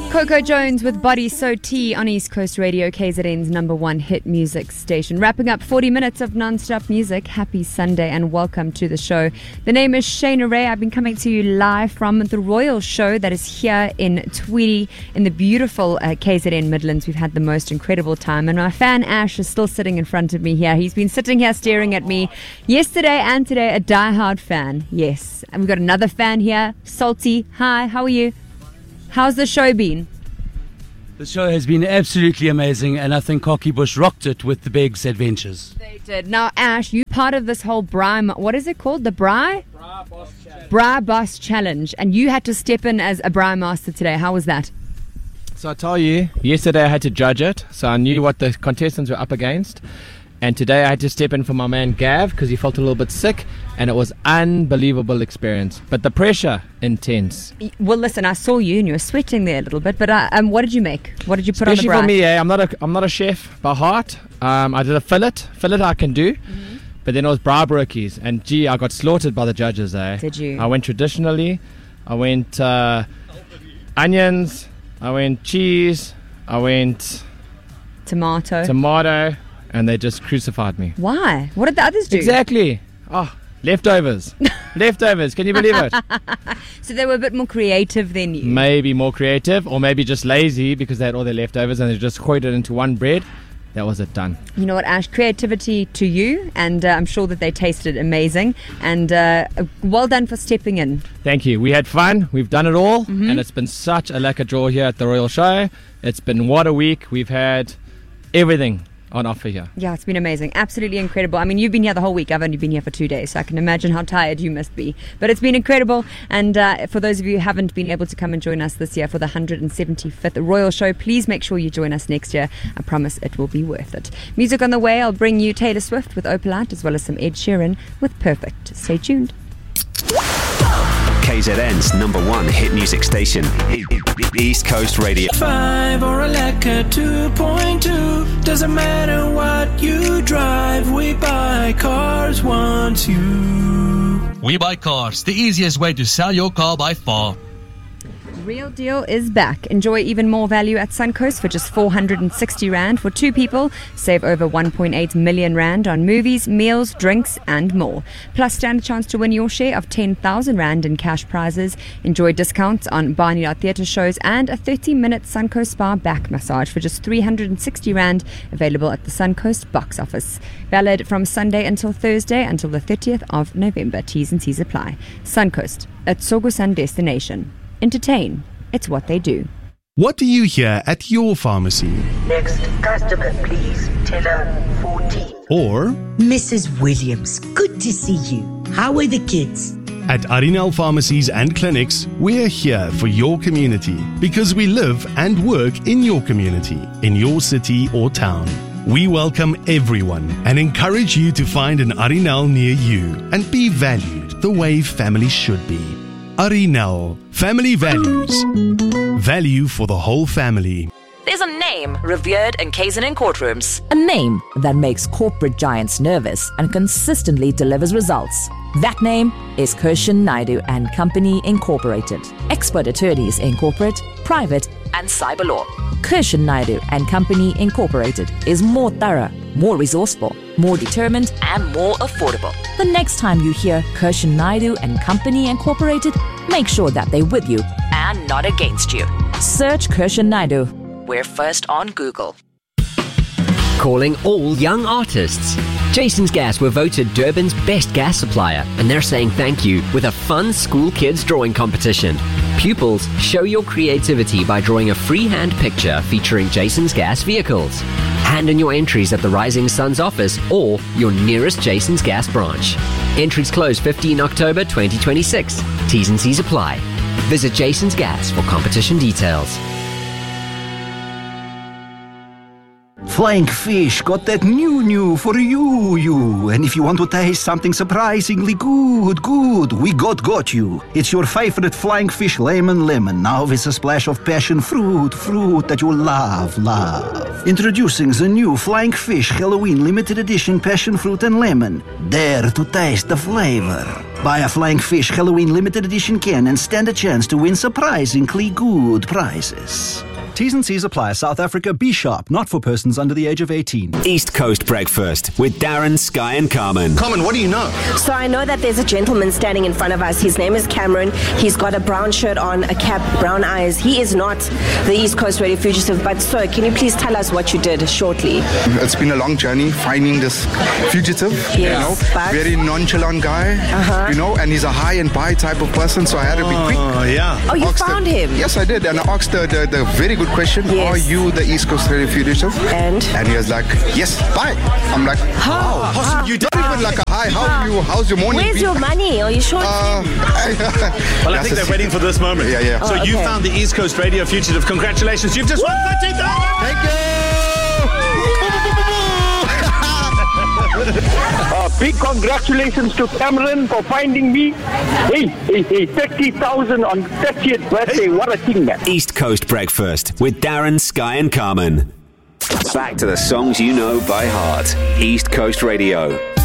Coco Jones with Body So Tea on East Coast Radio, KZN's #1 hit music station. Wrapping up 40 minutes of non-stop music. Happy Sunday and welcome to the show. The name is Shayna Ray. I've been coming to you live from the Royal Show that is here in Tweedy in the beautiful KZN Midlands. We've had the most incredible time, and my fan Ash is still sitting in front of me here. He's been sitting here staring at me yesterday and today, a diehard fan. Yes, and we've got another fan here, Salty. Hi, how are you? How's the show been? The show has been absolutely amazing, and I think Cocky Bush rocked it with the Beg's adventures. They did. Now, Ash, you part of this whole what is it called? The Bra Boss Challenge. And you had to step in as a Bra Master today. How was that? So I tell you, yesterday I had to judge it, so I knew what the contestants were up against. And today I had to step in for my man Gav because he felt a little bit sick, and it was unbelievable experience. But the pressure, intense. Well, listen, I saw you and you were sweating there a little bit. But what did you make? What did you put Especially on the for me, I'm not a chef by heart. I did a fillet I can do. Mm-hmm. But then it was bra brookies, and gee, I got slaughtered by the judges. Did you? I went traditionally. I went onions. I went cheese. I went tomato. And they just crucified me. Why? What did the others do? Exactly. Oh, leftovers. Leftovers. Can you believe it? So they were a bit more creative than you. Maybe more creative, or maybe just lazy because they had all their leftovers and they just cooked it into one bread. That was it, done. You know what, Ash? Creativity to you, and I'm sure that they tasted amazing. And well done for stepping in. Thank you. We had fun. We've done it all. Mm-hmm. And it's been such a lekker draw here at the Royal Show. It's been what a week. We've had everything on offer here. Yeah, it's been amazing. Absolutely incredible. I mean, you've been here the whole week. I've only been here for 2 days, so I can imagine how tired you must be. But it's been incredible. And for those of you who haven't been able to come and join us this year for the 175th Royal Show, please make sure you join us next year. I promise it will be worth it. Music on the way. I'll bring you Taylor Swift with Opalite, as well as some Ed Sheeran with Perfect. Stay tuned. KZN's #1 hit music station, East Coast Radio. 5 or a lekker 2.2. Doesn't matter what you drive, we buy cars once you. We Buy Cars, the easiest way to sell your car by far. Real Deal is back. Enjoy even more value at Suncoast for just 460 Rand for 2 people. Save over 1.8 million Rand on movies, meals, drinks and more. Plus stand a chance to win your share of 10,000 Rand in cash prizes. Enjoy discounts on Barnyard Theatre shows and a 30-minute Suncoast Spa back massage for just 360 Rand. Available at the Suncoast box office. Valid from Sunday until Thursday until the 30th of November. T's and C's apply. Suncoast, a Tsogo-san destination. Entertain. It's what they do. What do you hear at your pharmacy? Next customer, please. Teller 14. Or Mrs. Williams, good to see you. How are the kids? At Arinal Pharmacies and Clinics, we're here for your community because we live and work in your community, in your city or town. We welcome everyone and encourage you to find an Arinal near you and be valued the way family should be. Arinal, family values. Value for the whole family. There's a name revered in KZN courtrooms. A name that makes corporate giants nervous and consistently delivers results. That name is Kirshan Naidu and Company Incorporated. Expert attorneys in corporate, private and cyber law. Kirshan Naidu and Company Incorporated is more thorough, more resourceful, more determined and more affordable. The next time you hear Kirshan Naidu and Company Incorporated, make sure that they're with you and not against you. Search Kirshan Naidu. We're first on Google. Calling all young artists. Jason's Gas were voted Durban's best gas supplier, and they're saying thank you with a fun school kids drawing competition. Pupils, show your creativity by drawing a freehand picture featuring Jason's Gas vehicles. Hand in your entries at the Rising Suns office or your nearest Jason's Gas branch. Entries close 15 October 2026. T's and C's apply. Visit Jason's Gas for competition details. Flying Fish got that new for you. And if you want to taste something surprisingly good, we got you. It's your favorite Flying Fish lemon. Now with a splash of passion fruit that you love. Introducing the new Flying Fish Halloween limited edition passion fruit and lemon. Dare to taste the flavor. Buy a Flying Fish Halloween limited edition can and stand a chance to win surprisingly good prizes. T's and C's apply. South Africa, be sharp. Not for persons under the age of 18. East Coast Breakfast with Darren, Sky and Carmen. Carmen, what do you know? So I know that there's a gentleman standing in front of us. His name is Cameron. He's got a brown shirt on, a cap, brown eyes. He is not the East Coast Radio Fugitive. But sir, can you please tell us what you did shortly? It's been a long journey finding this fugitive. Yes, but very nonchalant guy, and he's a high and by type of person. So I had to be quick. Oh, you found him? Yes, I did. And I asked the very good question, are you the East Coast Radio Fugitive? And he was like, yes, bye. I'm like, how? You did even like a hi, how's your morning? Where's your money? Are you sure? Well, I think they're waiting for this moment. Yeah. So you found the East Coast Radio Fugitive. Congratulations. You've just won 13,000. Thank you. Big congratulations to Cameron for finding me. Hey, 30,000 on 30th birthday. What a thing, man. East Coast Breakfast with Darren, Sky and Carmen. Back to the songs you know by heart. East Coast Radio.